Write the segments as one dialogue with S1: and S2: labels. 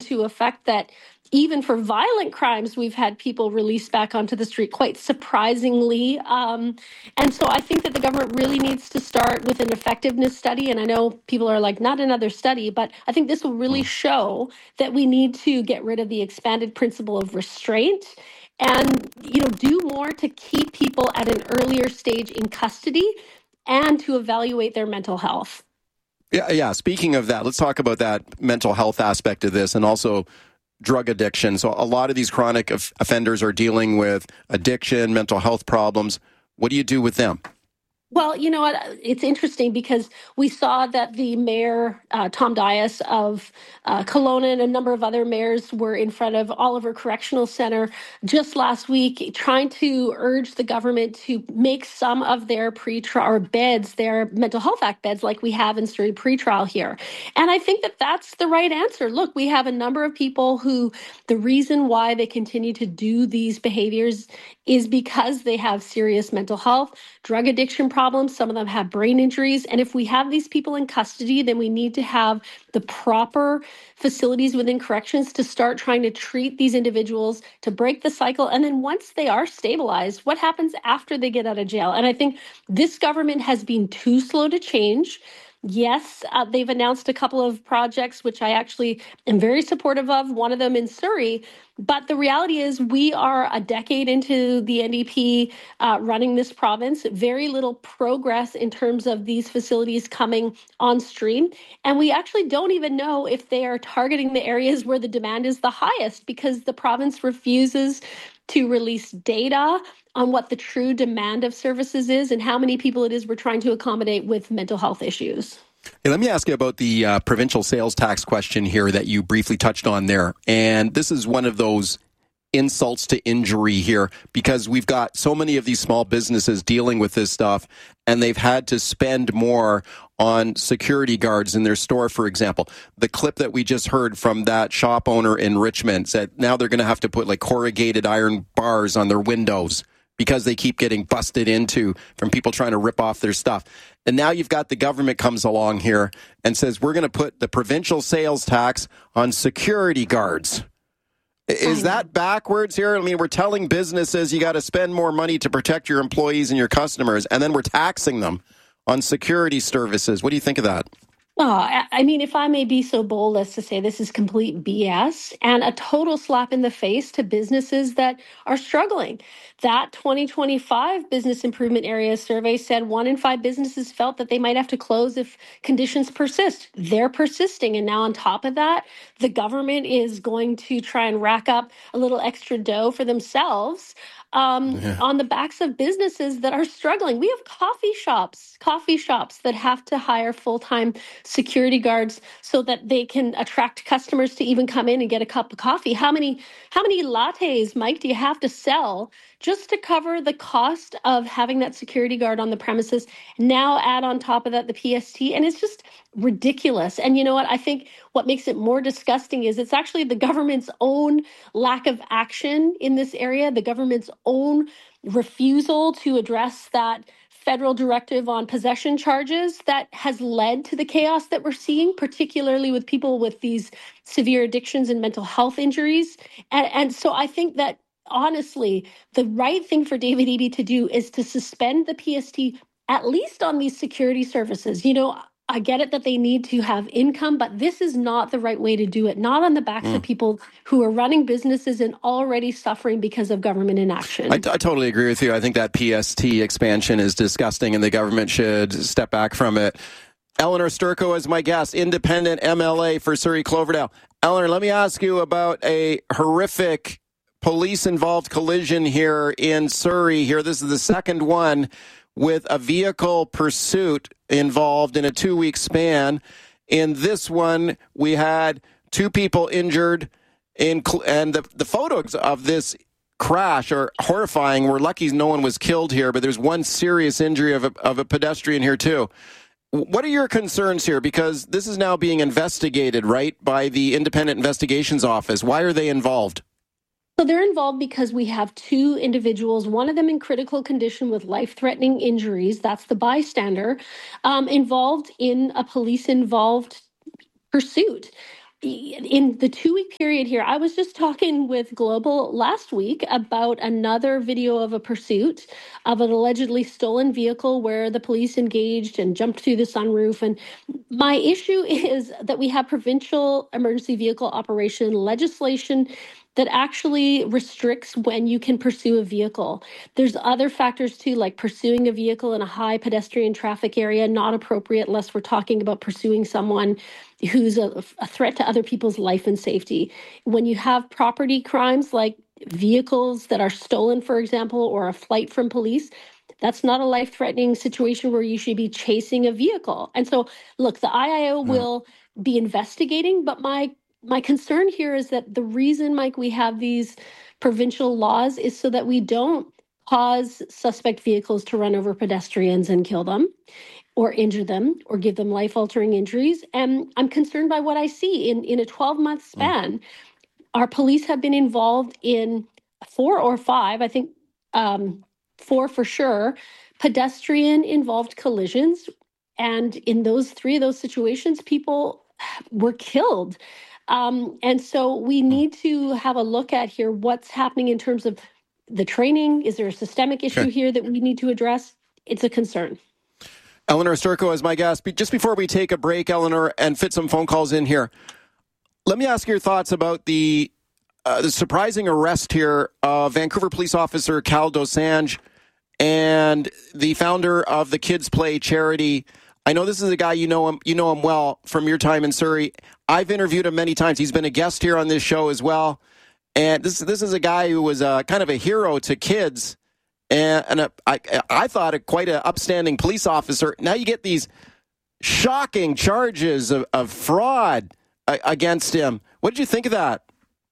S1: into effect that even for violent crimes, we've had people released back onto the street, quite surprisingly. And so I think that the government really needs to start with an effectiveness study. And I know people are like, not another study, but I think this will really show that we need to get rid of the expanded principle of restraint and, do more to keep people at an earlier stage in custody and to evaluate their mental health.
S2: Yeah. Speaking of that, let's talk about that mental health aspect of this and also drug addiction. So a lot of these chronic offenders are dealing with addiction, mental health problems. What do you do with them?
S1: Well, you know what? It's interesting because we saw that the mayor, Tom Dias of Kelowna, and a number of other mayors were in front of Oliver Correctional Center just last week trying to urge the government to make some of their pretrial beds, their Mental Health Act beds, like we have in Surrey pretrial here. And I think that that's the right answer. Look, we have a number of people who the reason why they continue to do these behaviors is because they have serious mental health, drug addiction problems. Some of them have brain injuries. And if we have these people in custody, then we need to have the proper facilities within corrections to start trying to treat these individuals to break the cycle. And then once they are stabilized, what happens after they get out of jail? And I think this government has been too slow to change. Yes, they've announced a couple of projects, which I actually am very supportive of, one of them in Surrey. But the reality is we are a decade into the NDP running this province, very little progress in terms of these facilities coming on stream. And we actually don't even know if they are targeting the areas where the demand is the highest because the province refuses to release data on what the true demand of services is and how many people it is we're trying to accommodate with mental health issues.
S2: Hey, let me ask you about the provincial sales tax question here that you briefly touched on there. And this is one of those insults to injury here because we've got so many of these small businesses dealing with this stuff and they've had to spend more on security guards in their store, for example. The clip that we just heard from that shop owner in Richmond said now they're going to have to put like corrugated iron bars on their windows because they keep getting busted into from people trying to rip off their stuff. And now you've got the government comes along here and says, we're going to put the provincial sales tax on security guards. Is that backwards here? I mean, we're telling businesses you got to spend more money to protect your employees and your customers, and then we're taxing them on security services. What do you think of that?
S1: I mean, if I may be so bold as to say this is complete BS and a total slap in the face to businesses that are struggling. That 2025 Business Improvement Area survey said 1 in 5 businesses felt that they might have to close if conditions persist. They're persisting. And now on top of that, the government is going to try and rack up a little extra dough for themselves on the backs of businesses that are struggling. We have coffee shops that have to hire full-time security guards so that they can attract customers to even come in and get a cup of coffee. How many lattes, Mike, do you have to sell just to cover the cost of having that security guard on the premises? Now add on top of that the PST, and it's just ridiculous. And you know what? I think what makes it more disgusting is it's actually the government's own lack of action in this area, the government's own refusal to address that federal directive on possession charges that has led to the chaos that we're seeing, particularly with people with these severe addictions and mental health injuries. And so I think that, honestly, the right thing for David Eby to do is to suspend the PST, at least on these security services. You know, I get it that they need to have income, but this is not the right way to do it, not on the backs of people who are running businesses and already suffering because of government inaction.
S2: I totally agree with you. I think that PST expansion is disgusting and the government should step back from it. Eleanor Sturko is my guest, independent MLA for Surrey Cloverdale. Eleanor, let me ask you about a horrific police-involved collision here in Surrey. Here, this is the second one with a vehicle pursuit involved in a 2-week span. In this one, we had 2 people injured, and the photos of this crash are horrifying. We're lucky no one was killed here, but there's one serious injury of a pedestrian here too. What are your concerns here? Because this is now being investigated, right, by the Independent Investigations Office. Why are they involved?
S1: So they're involved because we have 2 individuals, one of them in critical condition with life-threatening injuries, that's the bystander, involved in a police-involved pursuit. in the 2-week period here, I was just talking with Global last week about another video of a pursuit of an allegedly stolen vehicle where the police engaged and jumped through the sunroof. And my issue is that we have provincial emergency vehicle operation legislation that actually restricts when you can pursue a vehicle. There's other factors too, like pursuing a vehicle in a high pedestrian traffic area, not appropriate unless we're talking about pursuing someone who's a threat to other people's life and safety. When you have property crimes like vehicles that are stolen, for example, or a flight from police, that's not a life-threatening situation where you should be chasing a vehicle. And so, look, the IIO will be investigating, but my concern here is that the reason, Mike, we have these provincial laws is so that we don't cause suspect vehicles to run over pedestrians and kill them or injure them or give them life-altering injuries. And I'm concerned by what I see in a 12-month span. Our police have been involved in 4 or 5, I think 4 for sure, pedestrian-involved collisions. And in those 3 of those situations, people were killed. And so we need to have a look at here what's happening in terms of the training. Is there a systemic issue here that we need to address? It's a concern.
S2: Eleanor Sturko is my guest. Just before we take a break, Eleanor, and fit some phone calls in here, let me ask your thoughts about the surprising arrest here of Vancouver police officer Cal Dosanjh and the founder of the Kids Play charity. I know this is a guy you know him well from your time in Surrey. I've interviewed him many times. He's been a guest here on this show as well. And this is a guy who was kind of a hero to kids. And I thought quite an upstanding police officer. Now you get these shocking charges of fraud against him. What did you think of that?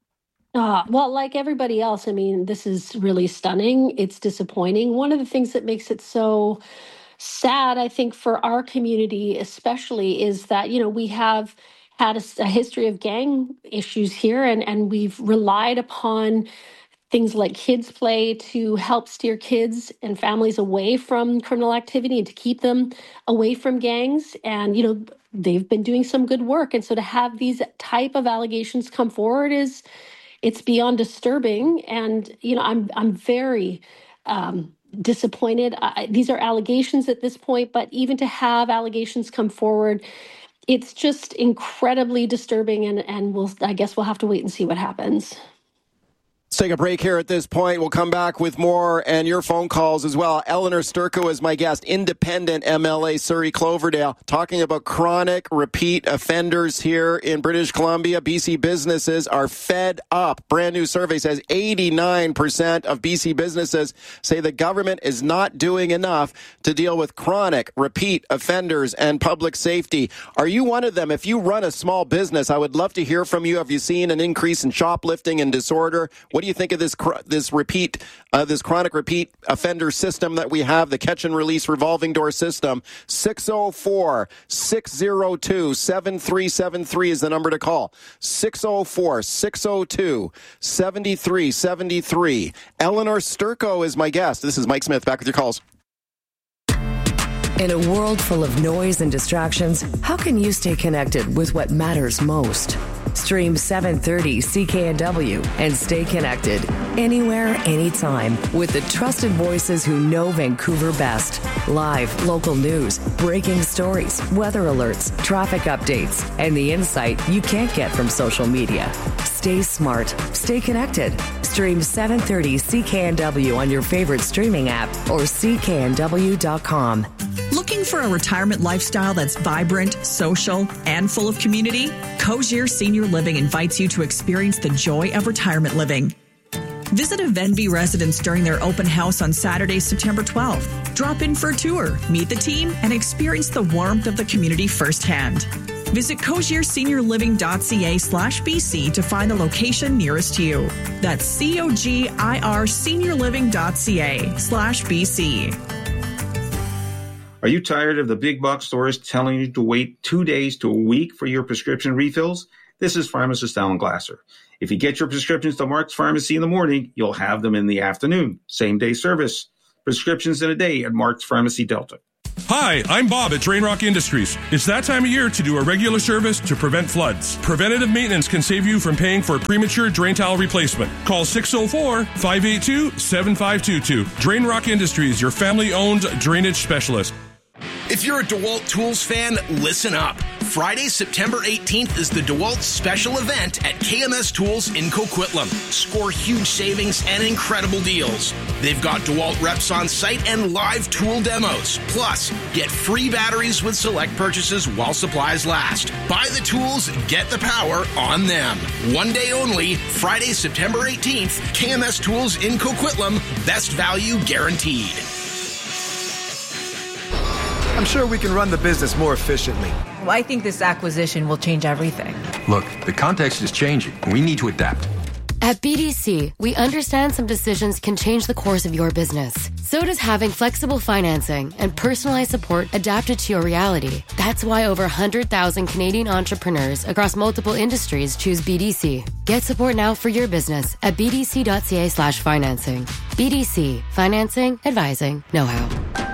S1: Well, like everybody else, I mean, this is really stunning. It's disappointing. One of the things that makes it so sad, I think, for our community especially, is that, we have had a history of gang issues here, and we've relied upon things like Kids Play to help steer kids and families away from criminal activity and to keep them away from gangs. And, they've been doing some good work. And so to have these type of allegations come forward it's beyond disturbing. And, I'm very disappointed. These are allegations at this point, but even to have allegations come forward, it's just incredibly disturbing. And I guess we'll have to wait and see what happens.
S2: Let's take a break here at this point. We'll come back with more and your phone calls as well. Eleanor Sturko is my guest, independent MLA Surrey Cloverdale, talking about chronic repeat offenders here in British Columbia. BC businesses are fed up. Brand new survey says 89% of BC businesses say the government is not doing enough to deal with chronic repeat offenders and public safety. Are you one of them? If you run a small business, I would love to hear from you. Have you seen an increase in shoplifting and disorder? What do you think of this chronic repeat offender system that we have, the catch and release revolving door system? 604-602-7373 is the number to call. 604-602-7373. Eleanor Sturko is my guest. This is Mike Smith. Back with your calls.
S3: In a world full of noise and distractions, how can you stay connected with what matters most? Stream 730 CKNW and stay connected anywhere, anytime with the trusted voices who know Vancouver best. Live, local news, breaking stories, weather alerts, traffic updates, and the insight you can't get from social media. Stay smart. Stay connected. Stream 730 CKNW on your favorite streaming app or cknw.com.
S4: Looking for a retirement lifestyle that's vibrant, social, and full of community? Cozier Senior Living invites you to experience the joy of retirement living. Visit a Venby residence during their open house on Saturday, September 12th. Drop in for a tour, meet the team, and experience the warmth of the community firsthand. Visit cozierseniorliving.ca/BC to find the location nearest you. That's COGIRseniorliving.ca/BC.
S5: Are you tired of the big box stores telling you to wait 2 days to a week for your prescription refills? This is pharmacist Alan Glasser. If you get your prescriptions to Mark's Pharmacy in the morning, you'll have them in the afternoon. Same day service. Prescriptions in a day at Mark's Pharmacy Delta.
S6: Hi, I'm Bob at Drain Rock Industries. It's that time of year to do a regular service to prevent floods. Preventative maintenance can save you from paying for a premature drain tile replacement. Call 604-582-7522. Drain Rock Industries, your family-owned drainage specialist.
S7: If you're a DeWalt Tools fan, listen up. Friday, September 18th is the DeWalt special event at KMS Tools in Coquitlam. Score huge savings and incredible deals. They've got DeWalt reps on site and live tool demos. Plus, get free batteries with select purchases while supplies last. Buy the tools, get the power on them. One day only, Friday, September 18th, KMS Tools in Coquitlam. Best value guaranteed.
S8: I'm sure we can run the business more efficiently.
S9: Well, I think this acquisition will change everything.
S10: Look, the context is changing. We need to adapt.
S11: At BDC, we understand some decisions can change the course of your business. So does having flexible financing and personalized support adapted to your reality. That's why over 100,000 Canadian entrepreneurs across multiple industries choose BDC. Get support now for your business at bdc.ca/financing. BDC. Financing, advising, know-how.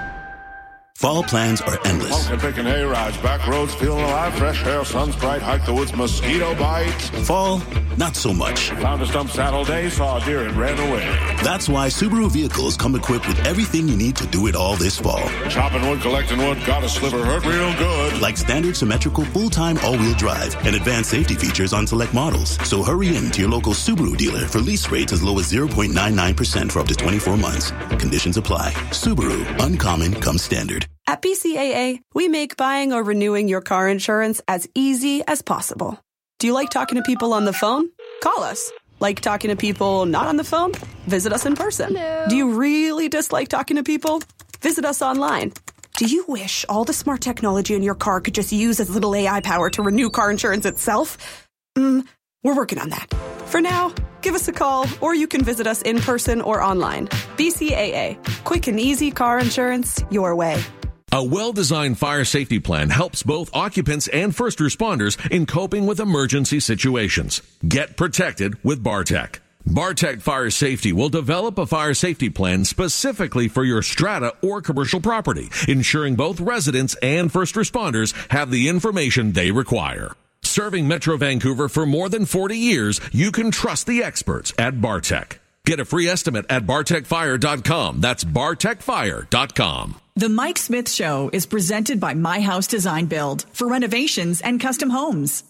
S12: Fall plans are endless.
S13: Pumpkin picking hay rides, back roads, feeling alive, fresh air, sun's bright, hike the woods, mosquito bites.
S12: Fall, not so much.
S13: Found a stump saddle day, saw a deer and ran away.
S12: That's why Subaru vehicles come equipped with everything you need to do it all this fall.
S13: Chopping wood, collecting wood, got a sliver, hurt real good.
S12: Like standard symmetrical full-time all-wheel drive and advanced safety features on select models. So hurry in to your local Subaru dealer for lease rates as low as 0.99% for up to 24 months. Conditions apply. Subaru, uncommon comes standard.
S14: At BCAA, we make buying or renewing your car insurance as easy as possible. Do you like talking to people on the phone? Call us. Like talking to people not on the phone? Visit us in person.
S1: Hello.
S14: Do you really dislike talking to people? Visit us online. Do you wish all the smart technology in your car could just use as little AI power to renew car insurance itself? We're working on that. For now, give us a call or you can visit us in person or online. BCAA. Quick and easy car insurance your way.
S15: A well-designed fire safety plan helps both occupants and first responders in coping with emergency situations. Get protected with Bartec. Bartec Fire Safety will develop a fire safety plan specifically for your strata or commercial property, ensuring both residents and first responders have the information they require. Serving Metro Vancouver for more than 40 years, you can trust the experts at Bartec. Get a free estimate at bartecfire.com. That's bartecfire.com.
S4: The Mike Smith Show is presented by My House Design Build for renovations and custom homes.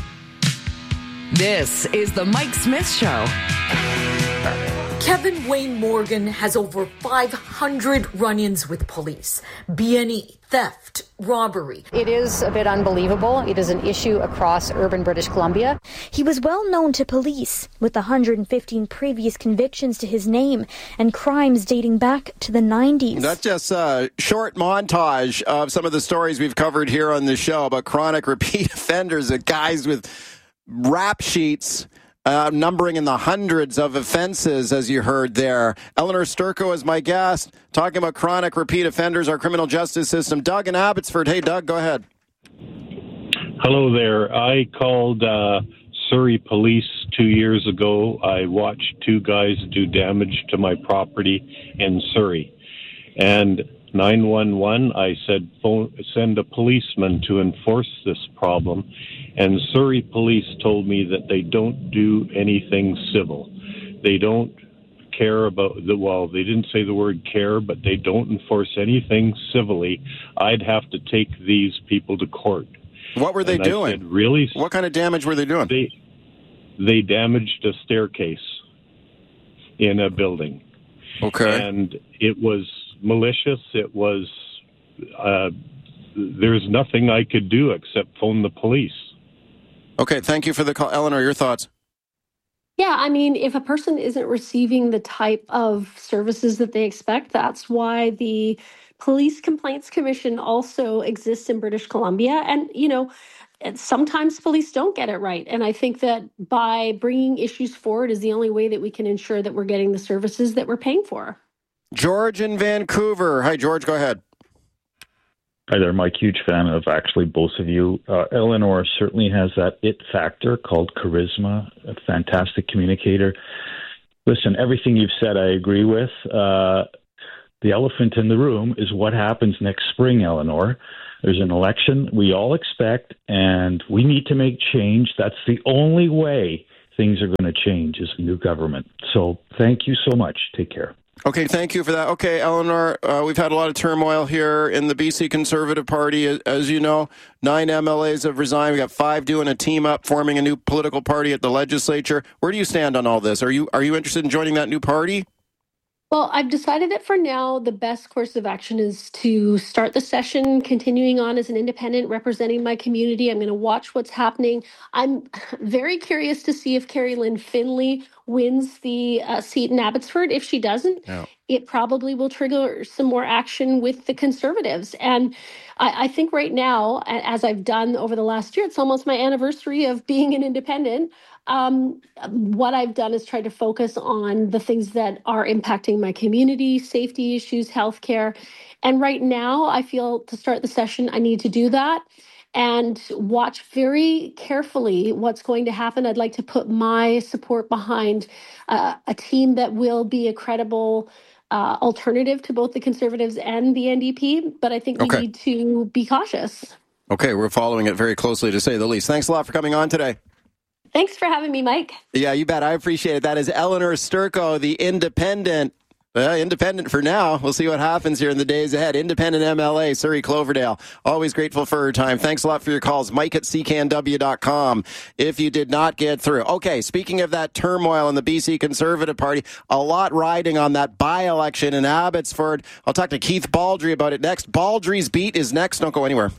S3: This is the Mike Smith Show.
S16: Kevin Wayne Morgan has over 500 run-ins with police. BNE, theft, robbery.
S17: It is a bit unbelievable. It is an issue across urban British Columbia.
S18: He was well known to police, with 115 previous convictions to his name and crimes dating back to the 90s.
S2: That's just a short montage of some of the stories we've covered here on the show about chronic repeat offenders, guys with rap sheets numbering in the hundreds of offenses, as you heard there. Eleanor Sturko is my guest, talking about chronic repeat offenders, our criminal justice system. Doug in Abbotsford. Hey, Doug, go ahead.
S19: Hello there. I called Surrey Police 2 years ago. I watched two guys do damage to my property in Surrey. And 911, I said, send a policeman to enforce this problem. And Surrey Police told me that they don't do anything civil. They don't care about they didn't say the word care, but they don't enforce anything civilly. I'd have to take these people to court.
S2: What were they doing?
S19: I said, really?
S2: What kind of damage were they doing?
S19: They damaged a staircase in a building.
S2: Okay.
S19: And it was malicious. It was, there's nothing I could do except phone the police.
S2: Okay, thank you for the call. Eleanor, your thoughts?
S1: Yeah, I mean, if a person isn't receiving the type of services that they expect, that's why the Police Complaints Commission also exists in British Columbia. And, sometimes police don't get it right. And I think that by bringing issues forward is the only way that we can ensure that we're getting the services that we're paying for.
S2: George in Vancouver. Hi, George, go ahead.
S20: Hi there, Mike. Huge fan of actually both of you. Eleanor certainly has that it factor called charisma, a fantastic communicator. Listen, everything you've said I agree with. the elephant in the room is what happens next spring, Eleanor. There's an election we all expect, and we need to make change. That's the only way things are going to change is a new government. So thank you so much. Take care.
S2: Okay, thank you for that. Okay, Eleanor, we've had a lot of turmoil here in the BC Conservative Party. As you know, 9 MLAs have resigned. We got 5 doing a team up, forming a new political party at the legislature. Where do you stand on all this? Are you interested in joining that new party?
S1: Well, I've decided that for now, the best course of action is to start the session, continuing on as an independent, representing my community. I'm going to watch what's happening. I'm very curious to see if Carrie Lynn Finley wins the seat in Abbotsford. If she doesn't, it probably will trigger some more action with the Conservatives. And I think right now, as I've done over the last year, it's almost my anniversary of being an independent. What I've done is try to focus on the things that are impacting my community, safety issues, healthcare. And right now, I feel to start the session, I need to do that and watch very carefully what's going to happen. I'd like to put my support behind a team that will be a credible alternative to both the Conservatives and the NDP. But I think we need to be cautious.
S2: Okay, we're following it very closely, to say the least. Thanks a lot for coming on today.
S1: Thanks for having me, Mike.
S2: Yeah, you bet. I appreciate it. That is Eleanor Sturko, the independent. Independent for now. We'll see what happens here in the days ahead. Independent MLA, Surrey Cloverdale. Always grateful for her time. Thanks a lot for your calls. Mike at cknw.com if you did not get through. Okay, speaking of that turmoil in the BC Conservative Party, a lot riding on that by-election in Abbotsford. I'll talk to Keith Baldry about it next. Baldry's Beat is next. Don't go anywhere.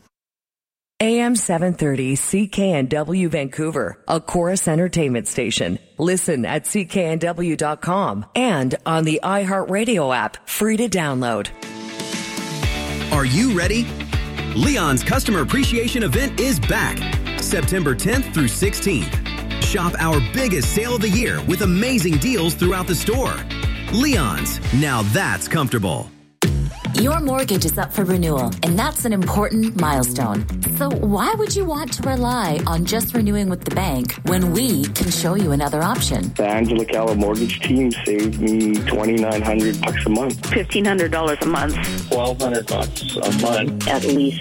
S3: AM 730 CKNW Vancouver, a Chorus Entertainment station. Listen at cknw.com and on the iHeartRadio app, free to download.
S21: Are you ready? Leon's Customer Appreciation Event is back, September 10th through 16th. Shop our biggest sale of the year with amazing deals throughout the store. Leon's, now that's comfortable.
S22: Your mortgage is up for renewal, and that's an important milestone. So why would you want to rely on just renewing with the bank when we can show you another option?
S23: The Angela Calla mortgage team saved me $2,900 a month.
S24: $1,500 a month.
S23: $1,200 a month.
S24: At least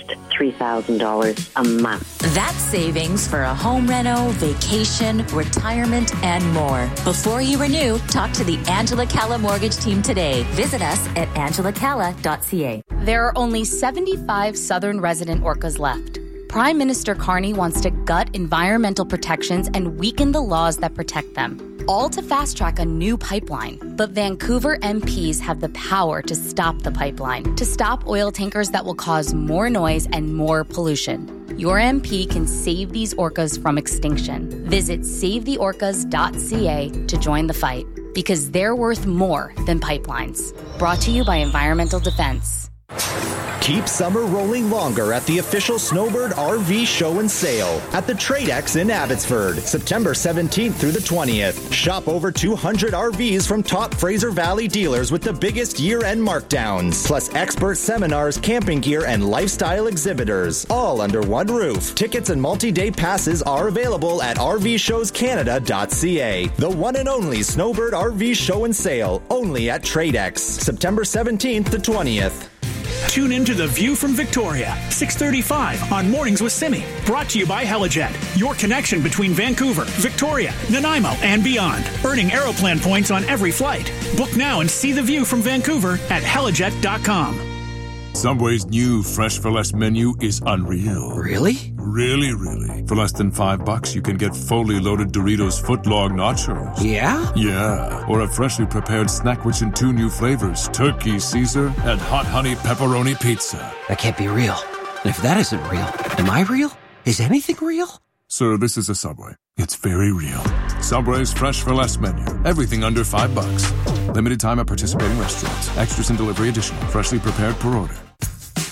S24: $3,000 a month.
S22: That's savings for a home reno, vacation, retirement, and more. Before you renew, talk to the Angela Calla mortgage team today. Visit us at angelacalla.ca.
S25: There are only 75 southern resident orcas left. Prime Minister Carney wants to gut environmental protections and weaken the laws that protect them, all to fast-track a new pipeline. But Vancouver MPs have the power to stop the pipeline, to stop oil tankers that will cause more noise and more pollution. Your MP can save these orcas from extinction. Visit savetheorcas.ca to join the fight, because they're worth more than pipelines. Brought to you by Environmental Defense.
S26: Keep summer rolling longer at the official Snowbird RV Show and Sale at the Tradex in Abbotsford, September 17th through the 20th. Shop over 200 RVs from top Fraser Valley dealers with the biggest year-end markdowns, plus expert seminars, camping gear, and lifestyle exhibitors, all under one roof. Tickets and multi-day passes are available at rvshowscanada.ca. The one and only Snowbird RV Show and Sale, only at Tradex, September 17th to 20th.
S27: Tune in to The View from Victoria, 6:35 on Mornings with Simi. Brought to you by Helijet, your connection between Vancouver, Victoria, Nanaimo, and beyond. Earning Aeroplan points on every flight. Book now and see the view from Vancouver at helijet.com.
S6: Subway's new Fresh for Less menu is unreal.
S28: Really?
S6: Really. For less than $5, you can get fully loaded Doritos footlong nachos.
S28: Yeah?
S6: Yeah. Or a freshly prepared snack rich in 2 new flavors, Turkey Caesar and Hot Honey Pepperoni Pizza.
S28: That can't be real. And if that isn't real, am I real? Is anything real?
S6: Sir, this is a Subway. It's very real. Subway's Fresh for Less menu. Everything under $5. Limited time at participating restaurants. Extras and delivery additional. Freshly prepared per order.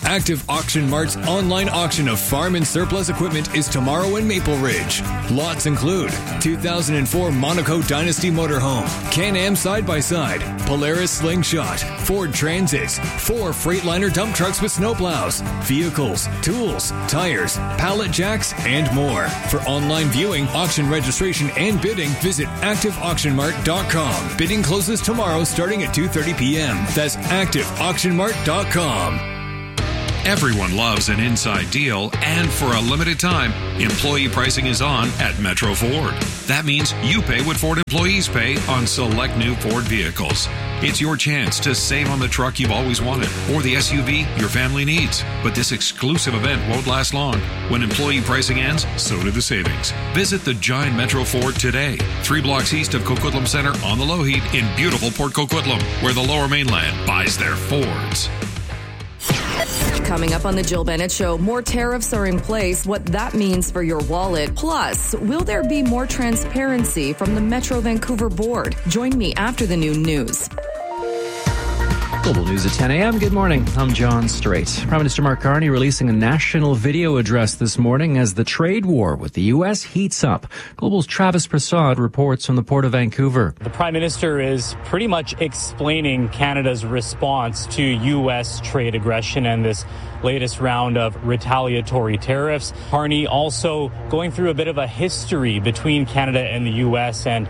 S5: Active Auction Mart's online auction of farm and surplus equipment is tomorrow in Maple Ridge. Lots include 2004 Monaco Dynasty motorhome, Can-Am side-by-side, Polaris Slingshot, Ford Transits, 4 Freightliner dump trucks with snowplows, vehicles, tools, tires, pallet jacks, and more. For online viewing, auction registration, and bidding, visit ActiveAuctionMart.com. Bidding closes tomorrow starting at 2:30 p.m. That's ActiveAuctionMart.com.
S7: Everyone loves an inside deal, and for a limited time, employee pricing is on at Metro Ford. That means you pay what Ford employees pay on select new Ford vehicles. It's your chance to save on the truck you've always wanted or the SUV your family needs. But this exclusive event won't last long. When employee pricing ends, so do the savings. Visit the giant Metro Ford today, 3 blocks east of Coquitlam Center on the Lougheed in beautiful Port Coquitlam, where the Lower Mainland buys their Fords.
S8: Coming up on the Jill Bennett Show, more tariffs are in place, what that means for your wallet. Plus, will there be more transparency from the Metro Vancouver Board? Join me after the noon news.
S9: Global News at 10 a.m. Good morning. I'm John Strait. Prime Minister Mark Carney releasing a national video address this morning as the trade war with the U.S. heats up. Global's Travis Prasad reports from the Port of Vancouver.
S10: The Prime Minister is pretty much explaining Canada's response to U.S. trade aggression and this latest round of retaliatory tariffs. Carney also going through a bit of a history between Canada and the U.S. and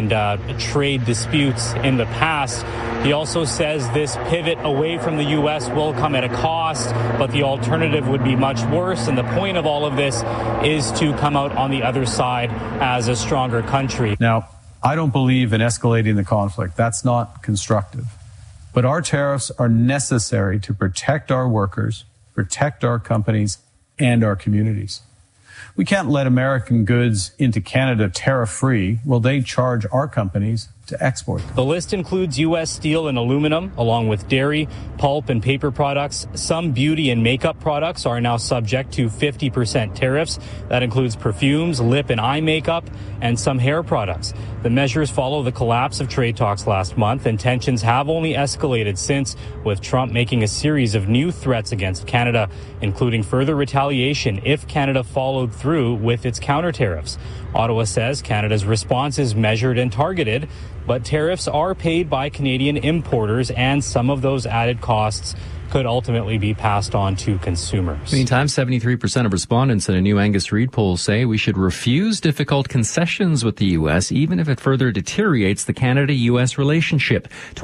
S10: trade disputes in the past. He also says this pivot away from the U.S. will come at a cost, but the alternative would be much worse. And the point of all of this is to come out on the other side as a stronger country.
S11: Now, I don't believe in escalating the conflict. That's not constructive. But our tariffs are necessary to protect our workers, protect our companies, and our communities. We can't let American goods into Canada tariff-free while they charge our companies to export them.
S10: The list includes U.S. steel and aluminum, along with dairy, pulp, and paper products. Some beauty and makeup products are now subject to 50% tariffs. That includes perfumes, lip and eye makeup, and some hair products. The measures follow the collapse of trade talks last month, and tensions have only escalated since, with Trump making a series of new threats against Canada, including further retaliation if Canada followed through with its counter tariffs. Ottawa says Canada's response is measured and targeted, but tariffs are paid by Canadian importers, and some of those added costs could ultimately be passed on to consumers.
S9: Meantime, 73% of respondents in a new Angus Reid poll say we should refuse difficult concessions with the U.S., even if it further deteriorates the Canada-U.S. relationship.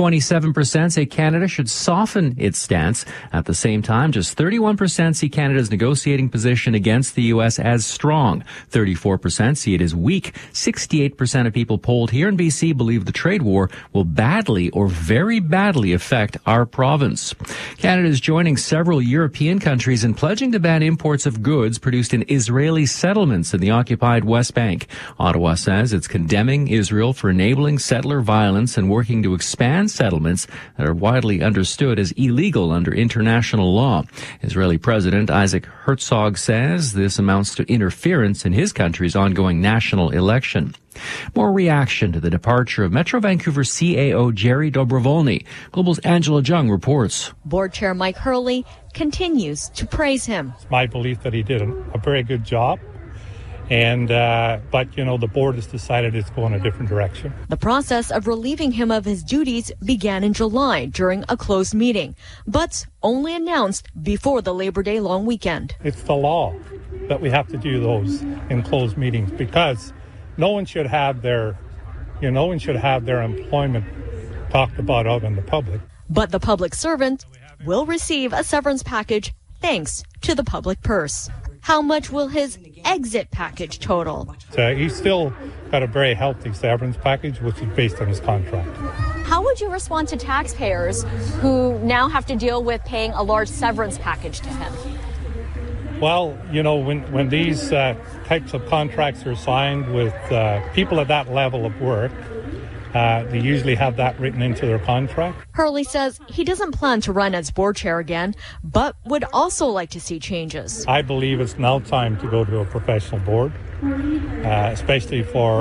S9: 27% say Canada should soften its stance. At the same time, just 31% see Canada's negotiating position against the U.S. as strong. 34% see it as weak. 68% of people polled here in BC believe the trade war will badly or very badly affect our province. Canada is joining several European countries in pledging to ban imports of goods produced in Israeli settlements in the occupied West Bank. Ottawa says it's condemning Israel for enabling settler violence and working to expand settlements that are widely understood as illegal under international law. Israeli President Isaac Herzog says this amounts to interference in his country's ongoing national election. More reaction to the departure of Metro Vancouver CAO Jerry Dobrovolny. Global's Angela Jung reports.
S12: Board Chair Mike Hurley continues to praise him.
S13: It's my belief that he did a very good job. And, but, the board has decided it's going a different direction.
S12: The process of relieving him of his duties began in July during a closed meeting, but only announced before the Labor Day long weekend.
S13: It's the law that we have to do those in closed meetings because no one should have their employment talked about out in the public.
S12: But the public servant will receive a severance package thanks to the public purse. How much will his exit package total?
S13: He's still got a very healthy severance package, which is based on his contract.
S12: How would you respond to taxpayers who now have to deal with paying a large severance package to him?
S13: Well, when these types of contracts are signed with people at that level of work, they usually have that written into their contract.
S12: Hurley says he doesn't plan to run as board chair again, but would also like to see changes.
S13: I believe it's now time to go to a professional board, especially for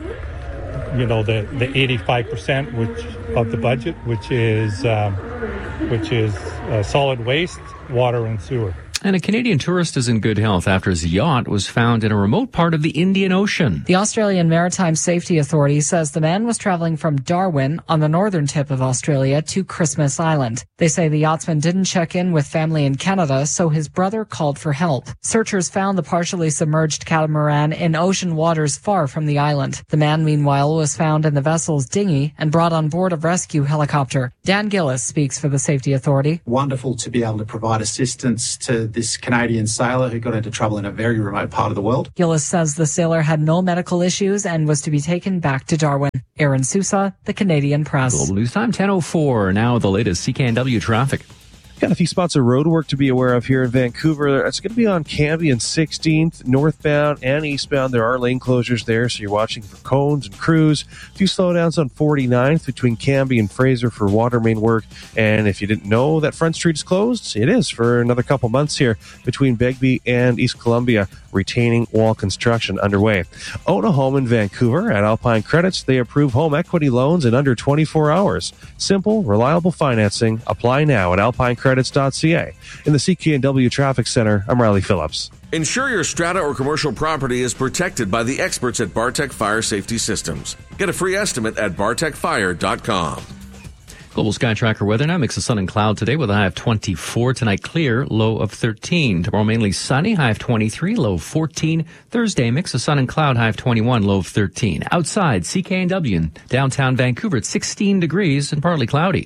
S13: the 85% of the budget, which is which is solid waste, water, and sewer.
S9: And a Canadian tourist is in good health after his yacht was found in a remote part of the Indian Ocean.
S4: The Australian Maritime Safety Authority says the man was traveling from Darwin on the northern tip of Australia to Christmas Island. They say the yachtsman didn't check in with family in Canada, so his brother called for help. Searchers found the partially submerged catamaran in ocean waters far from the island. The man, meanwhile, was found in the vessel's dinghy and brought on board a rescue helicopter. Dan Gillis speaks for the Safety Authority.
S14: Wonderful to be able to provide assistance to this Canadian sailor who got into trouble in a very remote part of the world.
S4: Gillis says the sailor had no medical issues and was to be taken back to Darwin. Aaron Sousa, the Canadian Press.
S9: Global News Time, 10:04. Now the latest CKNW traffic.
S15: Got a few spots of road work to be aware of here in Vancouver. It's going to be on Cambie and 16th, northbound and eastbound. There are lane closures there, so you're watching for cones and crews. A few slowdowns on 49th between Cambie and Fraser for water main work. And if you didn't know that Front Street is closed, it is for another couple months here between Begbie and East Columbia. Retaining wall construction underway. Own a home in Vancouver at Alpine Credits. They approve home equity loans in under 24 hours. Simple, reliable financing. Apply now at alpinecredits.ca. In the CKNW Traffic Center, I'm Riley Phillips.
S16: Ensure your strata or commercial property is protected by the experts at Bartech Fire Safety Systems. Get a free estimate at bartechfire.com.
S9: Global Sky Tracker weather now. Mix of sun and cloud today with a high of 24. Tonight clear, low of 13. Tomorrow mainly sunny, high of 23, low of 14. Thursday mix of sun and cloud, high of 21, low of 13. Outside, CKNW in downtown Vancouver at 16 degrees and partly cloudy.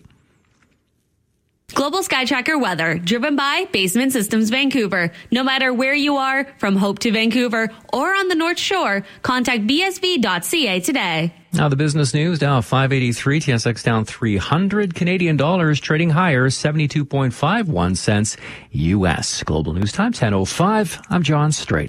S17: Global Sky Tracker weather, driven by Basement Systems Vancouver. No matter where you are, from Hope to Vancouver or on the North Shore, contact bsv.ca today.
S9: Now the business news, Dow 583, TSX down 300, Canadian dollars trading higher, 72.51 cents U.S. Global News Time, 10:05. I'm John Strait.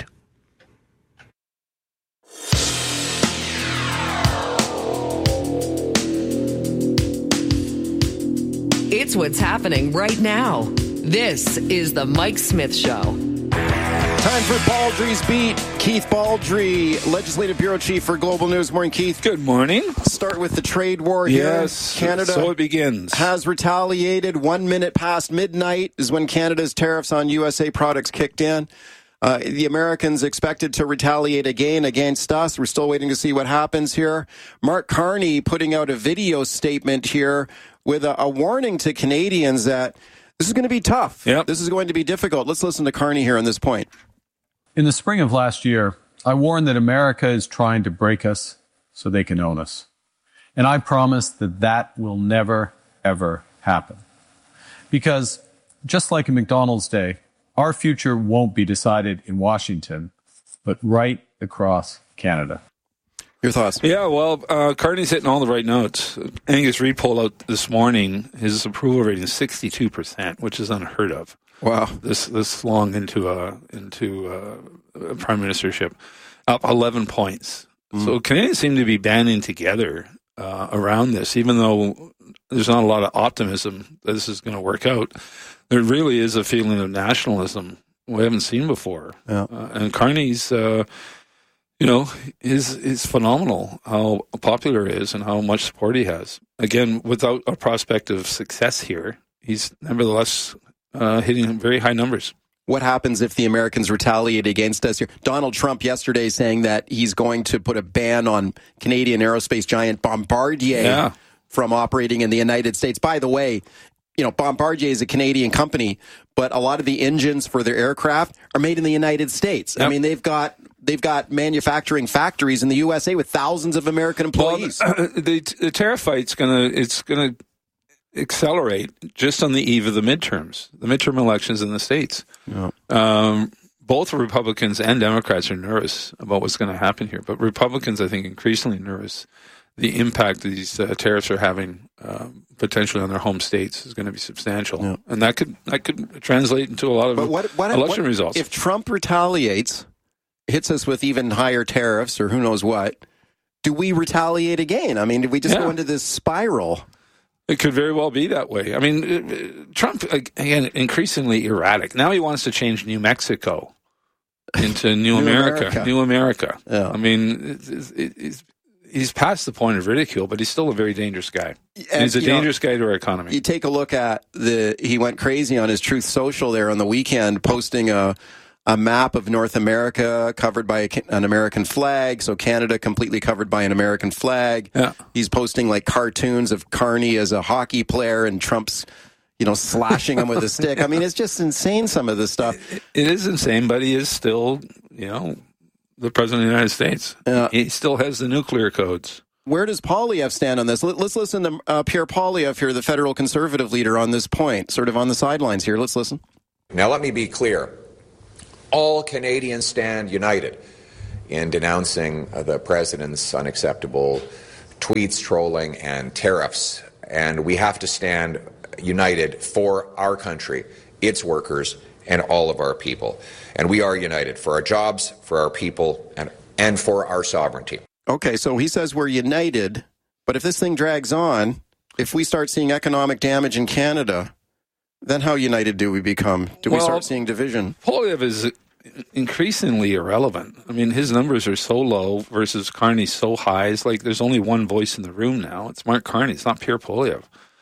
S3: It's what's happening right now. This is the Mike Smith Show.
S2: Time for Baldry's Beat. Keith Baldry, Legislative Bureau Chief for Global News. Morning, Keith.
S18: Good morning.
S2: Start with the trade war here.
S18: Yes,
S2: Canada
S18: so it begins.
S2: Has retaliated. 1 minute past midnight is when Canada's tariffs on USA products kicked in. The Americans expected to retaliate again against us. We're still waiting to see what happens here. Mark Carney putting out a video statement here with a warning to Canadians that this is going to be tough.
S18: Yep.
S2: This is going to be difficult. Let's listen to Carney here on this point.
S11: In the spring of last year, I warned that America is trying to break us so they can own us. And I promise that that will never, ever happen. Because just like in McDonald's day, our future won't be decided in Washington, but right across Canada.
S2: Your thoughts?
S18: Yeah, well, Carney's hitting all the right notes. Angus Reid polled out this morning, his approval rating is 62%, which is unheard of.
S2: Wow.
S18: This long into a prime ministership, up 11 points. So Canadians seem to be banding together around this, even though there's not a lot of optimism that this is going to work out. There really is a feeling of nationalism we haven't seen before.
S2: Yeah.
S18: And Carney's, is phenomenal how popular he is and how much support he has. Again, without a prospect of success here, he's nevertheless hitting very high numbers.
S2: What happens if the Americans retaliate against us here? Donald Trump yesterday saying that he's going to put a ban on Canadian aerospace giant Bombardier from operating in the United States. By the way, Bombardier is a Canadian company, but a lot of the engines for their aircraft are made in the United States. Yep. I mean, they've got manufacturing factories in the USA with thousands of American employees.
S18: Well, the tariff fight's gonna accelerate just on the eve of the midterm elections in the States. Yeah. Both Republicans and Democrats are nervous about what's going to happen here, but Republicans, I think, increasingly nervous. The impact these tariffs are having potentially on their home states is going to be substantial, and that could translate into a lot of election results.
S2: If Trump retaliates, hits us with even higher tariffs or who knows what, do we retaliate again? I mean, do we just go into this spiral?
S18: It could very well be that way. I mean, Trump, again, increasingly erratic. Now he wants to change New Mexico into New America. New America.
S2: Yeah.
S18: I mean, he's past the point of ridicule, but he's still a very dangerous guy. And he's a dangerous guy to our economy.
S2: You take a look at he went crazy on his Truth Social there on the weekend, posting a map of North America covered by an American flag. So Canada completely covered by an American flag.
S18: Yeah.
S2: He's posting like cartoons of Carney as a hockey player and Trump's, slashing him with a stick. I mean, it's just insane, some of this stuff.
S18: It is insane, but he is still, the president of the United States. He still has the nuclear codes.
S2: Where does Poilievre stand on this? Let's listen to Pierre Poilievre here, the federal conservative leader, on this point, sort of on the sidelines here. Let's listen.
S1: Now, let me be clear. All Canadians stand united in denouncing the president's unacceptable tweets, trolling, and tariffs. And we have to stand united for our country, its workers, and all of our people. And we are united for our jobs, for our people, and for our sovereignty.
S2: Okay, so he says we're united, but if this thing drags on, if we start seeing economic damage in Canada, then how united do we become? Do we start seeing division?
S18: Poilievre is increasingly irrelevant. I mean, his numbers are so low versus Carney's so high. It's like there's only one voice in the room now. It's Mark Carney. It's not Pierre Poilievre.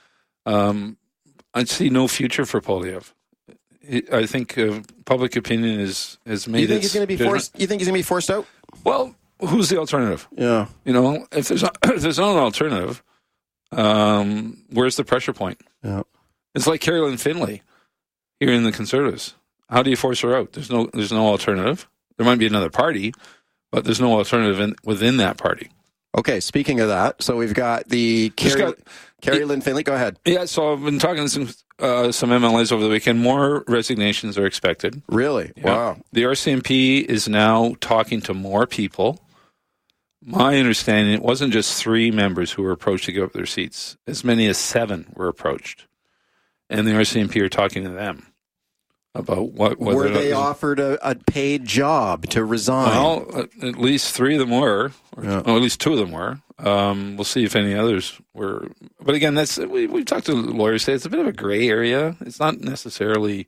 S18: I see no future for Poilievre. I think public opinion has made it.
S2: You think he's going to be forced? You think he's going to be forced out?
S18: Well, who's the alternative?
S2: Yeah,
S18: if there's not an alternative, where's the pressure point?
S2: Yeah,
S18: it's like Carolyn Finlay here in the Conservatives. How do you force her out? There's no alternative. There might be another party, but there's no alternative within that party.
S2: Okay, speaking of that, so we've got Carrie Lynn Finlay. Go ahead.
S18: Yeah, so I've been talking to some MLAs over the weekend. More resignations are expected.
S2: Really?
S18: Yeah.
S2: Wow.
S18: The RCMP is now talking to more people. My understanding, it wasn't just 3 members who were approached to give up their seats. As many as 7 were approached. And the RCMP are talking to them about whether
S2: were they offered a paid job to resign?
S18: Well, at least 3 of them were, or at least 2 of them were. We'll see if any others were. But again, we've talked to lawyers. Say it's a bit of a gray area. It's not necessarily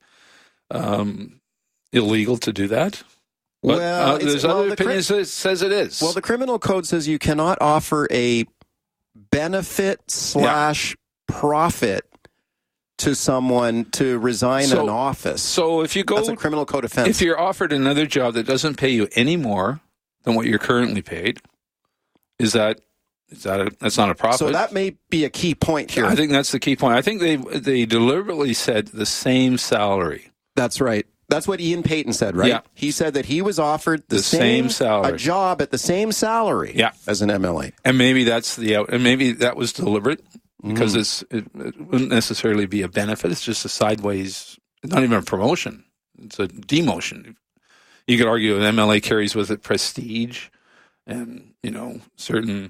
S18: illegal to do that. But, there's other opinions that says it is.
S2: Well, the criminal code says you cannot offer a benefit / profit to someone to resign an office.
S18: So if you go,
S2: that's a criminal code offense.
S18: If you're offered another job that doesn't pay you any more than what you're currently paid, that's not a profit?
S2: So that may be a key point here.
S18: I think that's the key point. I think they deliberately said the same salary.
S2: That's right. That's what Ian Payton said, right?
S18: Yeah.
S2: He said that he was offered the
S18: same salary,
S2: a job at the same salary as an MLA.
S18: And maybe maybe that was deliberate because it wouldn't necessarily be a benefit. It's just a sideways, not even a promotion. It's a demotion. You could argue an MLA carries with it prestige and, certain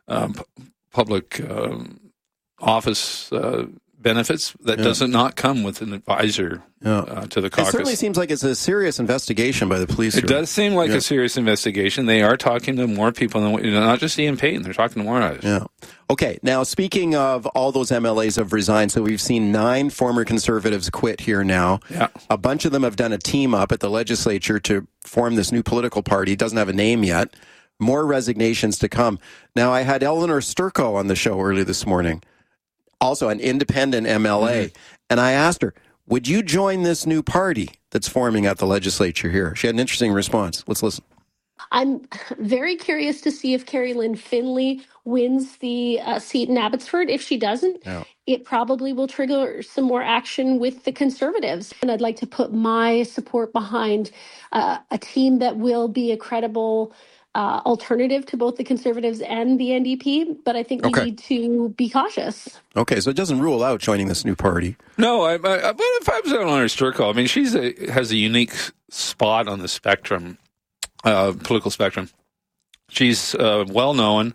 S18: public office benefits that does not come with an advisor to the caucus.
S2: It certainly seems like it's a serious investigation by the police.
S18: It does seem like a serious investigation. They are talking to more people than not just Ian Payton. They're talking to more others.
S2: Yeah. Okay. Now, speaking of all those MLAs have resigned, so we've seen 9 former Conservatives quit here now.
S18: Yeah.
S2: A bunch of them have done a team up at the legislature to form this new political party. It doesn't have a name yet. More resignations to come. Now, I had Eleanor Sturko on the show early this morning, also an independent MLA, and I asked her, would you join this new party that's forming at the legislature here? She had an interesting response. Let's listen.
S19: I'm very curious to see if Carrie Lynn Finlay wins the seat in Abbotsford. If she doesn't, it probably will trigger some more action with the Conservatives. And I'd like to put my support behind a team that will be a credible alternative to both the Conservatives and the NDP, but I think we need to be cautious.
S2: Okay, so it doesn't rule out joining this new party.
S18: No, but if I was on Eleanor Sturko, I mean, has a unique spot on the spectrum, political spectrum. She's well known.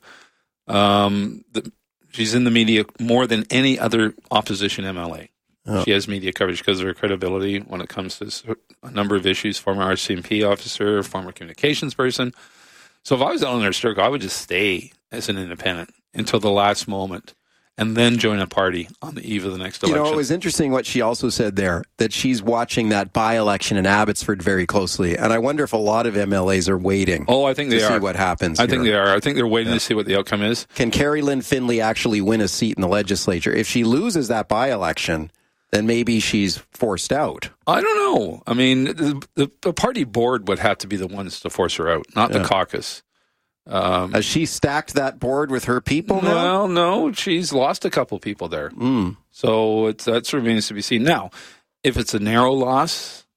S18: She's in the media more than any other opposition MLA. Oh. She has media coverage because of her credibility when it comes to a number of issues. Former RCMP officer, former communications person. So if I was Eleanor Sturko, I would just stay as an independent until the last moment and then join a party on the eve of the next election.
S2: It was interesting what she also said there, that she's watching that by-election in Abbotsford very closely. And I wonder if a lot of MLAs are waiting
S18: I think they
S2: to
S18: are.
S2: see what happens.
S18: I think they are. I think they're waiting to see what the outcome is.
S2: Can Carrie Lynn Finley actually win a seat in the legislature? If she loses that by-election, then maybe she's forced out.
S18: I don't know. I mean, the party board would have to be the ones to force her out, not the caucus.
S2: Has she stacked that board with her people now?
S18: Well, no, she's lost a couple people there. So that remains to be seen. Now, if it's a narrow loss,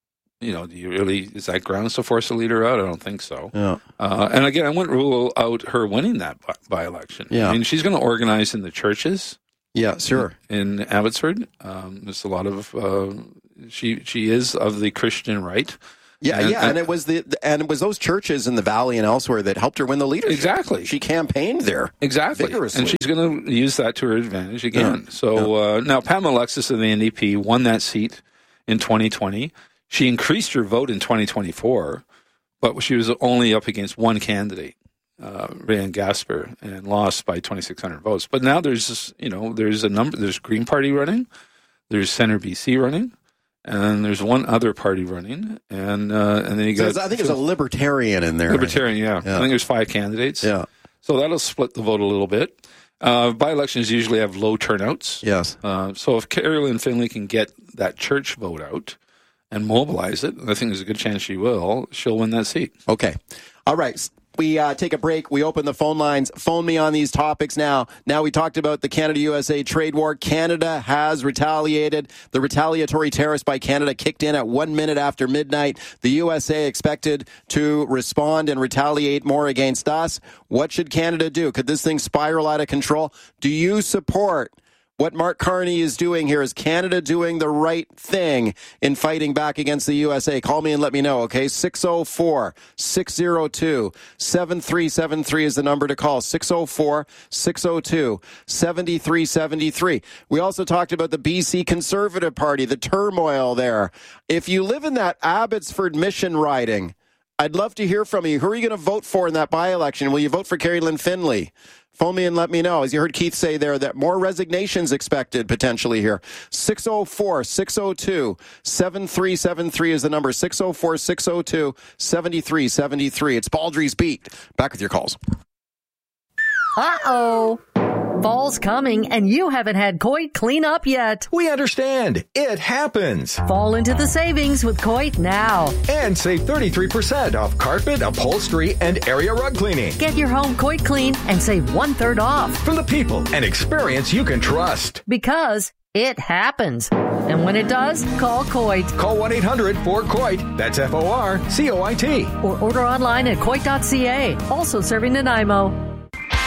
S18: is that grounds to force a leader out? I don't think so.
S2: Yeah.
S18: And again, I wouldn't rule out her winning that by-election.
S2: Yeah.
S18: I mean, she's going to organize in the churches.
S2: Yeah, sure.
S18: In Abbotsford, there's a lot of she is of the Christian right.
S2: And it was those churches in the Valley and elsewhere that helped her win the leadership.
S18: Exactly.
S2: She campaigned there.
S18: Exactly.
S2: Vigorously.
S18: And she's going to use that to her advantage again. Yeah. So now Pamela Alexis of the NDP won that seat in 2020. She increased her vote in 2024, but she was only up against one candidate, Rayanne Gasper, and lost by 2,600 votes. But now there's a number. There's Green Party running, there's Centre BC running, and there's one other party running, and then you got.
S2: I think there's a Libertarian in there.
S18: Libertarian, yeah. I think there's 5 candidates.
S2: Yeah.
S18: So that'll split the vote a little bit. By-elections usually have low turnouts.
S2: Yes.
S18: So if Carrie Lynn Finley can get that church vote out and mobilize it, and I think there's a good chance she will, she'll win that seat.
S2: Okay. All right. We take a break. We open the phone lines. Phone me on these topics now. Now we talked about the Canada-USA trade war. Canada has retaliated. The retaliatory tariffs by Canada kicked in at 1 minute after midnight. The USA expected to respond and retaliate more against us. What should Canada do? Could this thing spiral out of control? Do you support what Mark Carney is doing here? Is Canada doing the right thing in fighting back against the USA? Call me and let me know, okay? 604-602-7373 is the number to call. 604-602-7373. We also talked about the BC Conservative Party, the turmoil there. If you live in that Abbotsford Mission riding, I'd love to hear from you. Who are you going to vote for in that by-election? Will you vote for Carrie Lynn Finley? Phone me and let me know. As you heard Keith say there, that more resignations expected potentially here. 604-602-7373 is the number. 604-602-7373. It's Baldry's Beat. Back with your calls.
S20: Uh-oh. Fall's coming, and you haven't had Coit clean up yet.
S21: We understand. It happens.
S20: Fall into the savings with Coit now.
S21: And save 33% off carpet, upholstery, and area rug cleaning.
S20: Get your home Coit clean and save 1/3 off.
S21: From the people and experience you can trust.
S20: Because it happens. And when it does, call Coit.
S21: Call 1-800-4COIT. That's FORCOIT.
S20: Or order online at Coit.ca. Also serving Nanaimo.